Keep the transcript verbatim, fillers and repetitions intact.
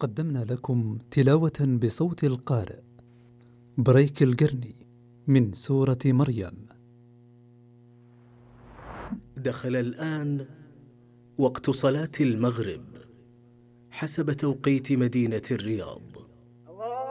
قدمنا لكم تلاوة بصوت القارئ بريك القرني من سورة مريم. دخل الآن وقت صلاة المغرب حسب توقيت مدينة الرياض.